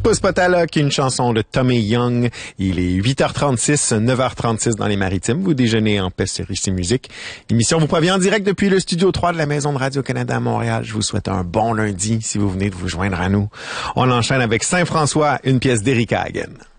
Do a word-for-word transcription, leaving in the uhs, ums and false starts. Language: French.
Pousse Potaloc, une chanson de Tommy Young. Il est huit heures trente-six, neuf heures trente-six dans les Maritimes. Vous déjeunez en paix sur Ici Musique. L'émission vous provient en direct depuis le studio trois de la Maison de Radio-Canada à Montréal. Je vous souhaite un bon lundi si vous venez de vous joindre à nous. On enchaîne avec Saint-François, une pièce d'Eric Hagen.